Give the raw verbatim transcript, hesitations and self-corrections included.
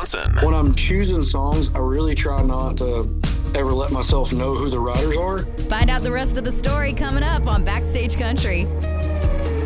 Johnson. When I'm choosing songs, I really try not to ever let myself know who the writers are. Find out the rest of the story coming up on Backstage Country.